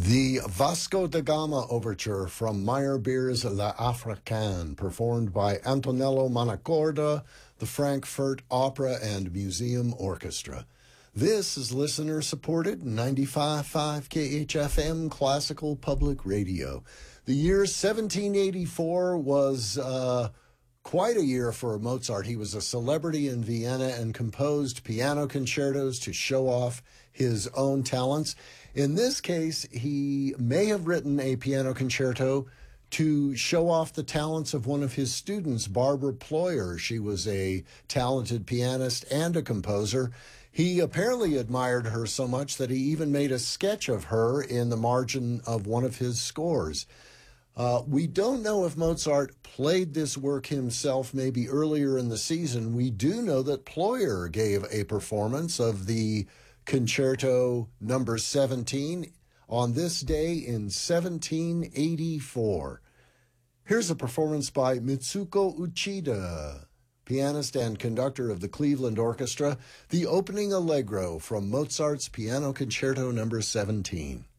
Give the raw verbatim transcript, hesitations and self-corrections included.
The Vasco da Gama Overture from Meyerbeer's La Africaine, performed by Antonello Manacorda, the Frankfurt Opera and Museum Orchestra. This is listener-supported ninety-five point five K H F M Classical Public Radio. The year seventeen eighty-four was uh, quite a year for Mozart. He was a celebrity in Vienna and composed piano concertos to show off his own talents. In this case, he may have written a piano concerto to show off the talents of one of his students, Barbara Ployer. She was a talented pianist and a composer. He apparently admired her so much that he even made a sketch of her in the margin of one of his scores. Uh, we don't know if Mozart played this work himself maybe earlier in the season. We do know that Ployer gave a performance of the Concerto number seventeen on this day in seventeen eighty-four. Here's a performance by Mitsuko Uchida, pianist and conductor of the Cleveland Orchestra, the opening allegro from Mozart's Piano Concerto number seventeen.